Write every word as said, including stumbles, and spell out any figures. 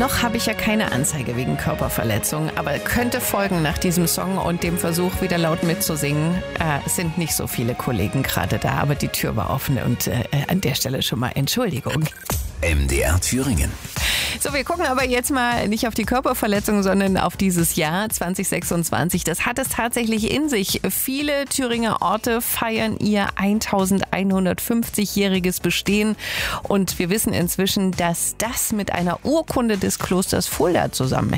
Noch habe ich ja keine Anzeige wegen Körperverletzung, aber könnte folgen nach diesem Song und dem Versuch, wieder laut mitzusingen. Äh, es sind nicht so viele Kollegen gerade da, aber die Tür war offen und äh, an der Stelle schon mal Entschuldigung. M D R Thüringen. So, wir gucken aber jetzt mal nicht auf die Körperverletzung, sondern auf dieses Jahr zwanzig sechsundzwanzig. Das hat es tatsächlich in sich. Viele Thüringer Orte feiern ihr elfhundertfünfzig-jähriges Bestehen. Und wir wissen inzwischen, dass das mit einer Urkunde des Klosters Fulda zusammenhängt.